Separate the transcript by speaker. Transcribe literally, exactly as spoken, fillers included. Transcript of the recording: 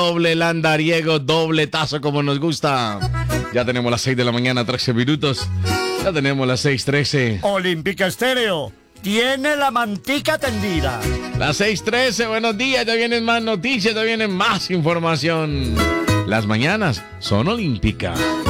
Speaker 1: Doble landariego, doble tazo como nos gusta. Ya tenemos las seis de la mañana, trece minutos. Ya tenemos las seis trece.
Speaker 2: Olímpica Estéreo tiene la mantica tendida.
Speaker 1: Las seis trece, buenos días. Ya vienen más noticias, ya vienen más información. Las mañanas son Olímpica.